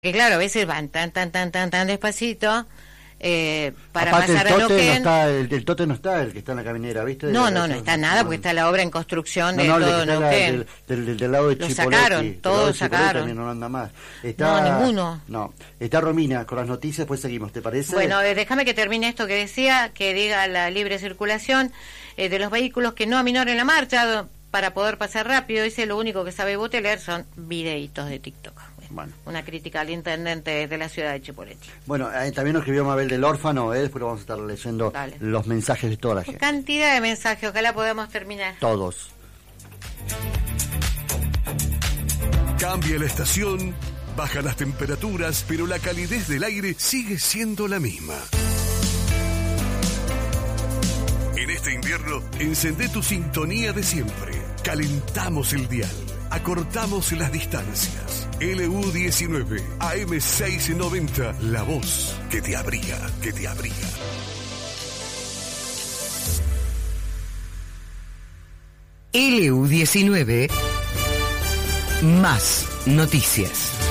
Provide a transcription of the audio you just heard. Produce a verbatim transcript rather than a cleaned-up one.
Que claro, a veces van tan, tan, tan, tan, tan despacito eh, para Aparte, pasar el a tote Neuquén. No está, el, el tote no está, el que está en la caminera, ¿viste? De No, la- no, no está nada, porque está la obra en construcción de no, no, el todo que está la- Neuquén. del, del, del, del lado de Lo Chipoleti. sacaron, del todos lado de Chipoleti sacaron. también no anda más. Está, No, ninguno. No, está Romina con las noticias, pues seguimos, ¿te parece? Bueno, eh, déjame que termine esto que decía, que diga la libre circulación eh, de los vehículos que no aminoren la marcha para poder pasar rápido. Dice, lo único que sabe Boteler son videitos de TikTok. Bueno. Una crítica al intendente de la ciudad de Chipoleti. Bueno, eh, también nos escribió Mabel del Órfano, eh, después vamos a estar leyendo Dale. los mensajes de toda la gente. Cantidad de mensajes, ojalá podamos terminar. Todos. Cambia la estación, baja las temperaturas, pero la calidez del aire sigue siendo la misma. En este invierno, encendé tu sintonía de siempre. Calentamos el dial. Acortamos las distancias. L U diecinueve, A M seiscientos noventa, la voz que te abriga, que te abriga. L U diecinueve, más noticias.